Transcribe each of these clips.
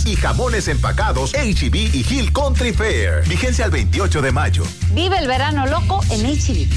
y jamones empacados H-E-B y Hill Country Fair. Vigencia al 28 de mayo. Vive el verano loco en H-E-B.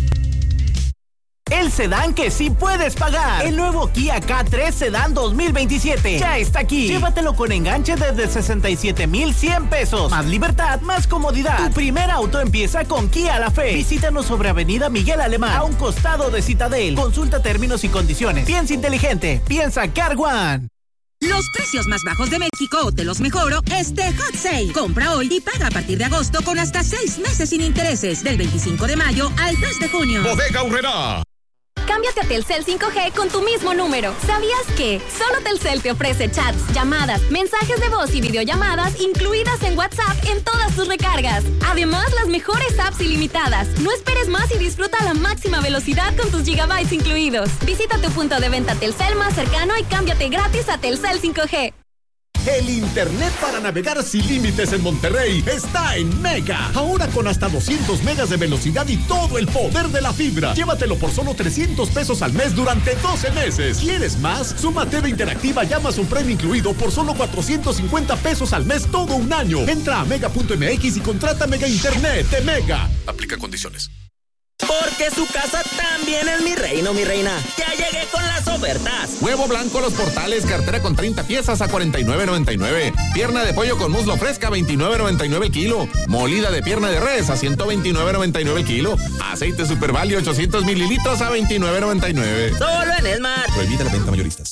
El sedán que sí puedes pagar. El nuevo Kia K3 Sedán 2027. Ya está aquí. Llévatelo con enganche desde 67,100 pesos. Más libertad, más comodidad. Tu primer auto empieza con Kia La Fe. Visítanos sobre Avenida Miguel Alemán, a un costado de Citadel. Consulta términos y condiciones. Piensa inteligente. Piensa Car One. Los precios más bajos de México te los mejoro Hot Sale. Compra hoy y paga a partir de agosto con hasta 6 meses sin intereses. Del 25 de mayo al 2 de junio. Bodega Aurrerá. Cámbiate a Telcel 5G con tu mismo número. ¿Sabías que solo Telcel te ofrece chats, llamadas, mensajes de voz y videollamadas incluidas en WhatsApp en todas tus recargas? Además, las mejores apps ilimitadas. No esperes más y disfruta la máxima velocidad con tus gigabytes incluidos. Visita tu punto de venta Telcel más cercano y cámbiate gratis a Telcel 5G. El internet para navegar sin límites en Monterrey está en Mega. Ahora con hasta 200 megas de velocidad y todo el poder de la fibra. Llévatelo por solo 300 pesos al mes durante 12 meses. ¿Quieres más? Suma TV interactiva y Amazon Prime incluido por solo 450 pesos al mes todo un año. Entra a mega.mx y contrata Mega Internet de Mega. Aplica condiciones. Porque su casa también es mi reino, mi reina. Ya llegué con las ofertas. Huevo blanco Los Portales, cartera con 30 piezas a $49.99. Pierna de pollo con muslo fresca, $29.99 el kilo. Molida de pierna de res a $129.99 el kilo. Aceite Super Value 800 mililitros a $29.99. Solo en Esmar. Prohibida la venta mayoristas.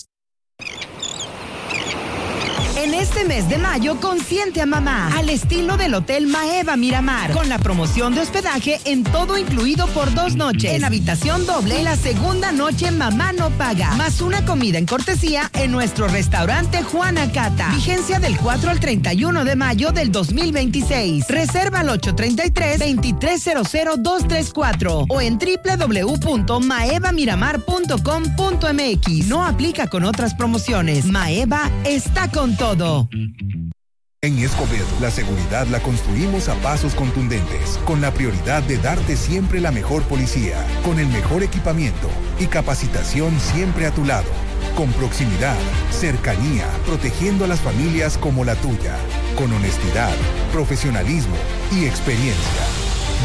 En este mes de mayo, consiente a mamá al estilo del Hotel Maeva Miramar, con la promoción de hospedaje en todo incluido por 2 noches, en habitación doble, la segunda noche mamá no paga, más una comida en cortesía en nuestro restaurante Juana Cata. Vigencia del 4 al 31 de mayo del 2026. Reserva al 833-2300-234 o en www.maevamiramar.com.mx. No aplica con otras promociones. Maeva está con todo. En Escobedo, la seguridad la construimos a pasos contundentes, con la prioridad de darte siempre la mejor policía, con el mejor equipamiento y capacitación siempre a tu lado, con proximidad, cercanía, protegiendo a las familias como la tuya, con honestidad, profesionalismo y experiencia.